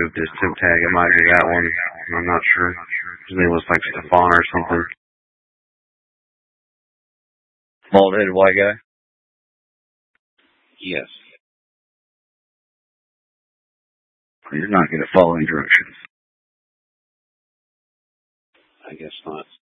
moved his tip tag. It might be that one. I'm not sure. His name was like Stefan or something. Bald-headed white guy? Yes. He's not good at following directions. I guess not.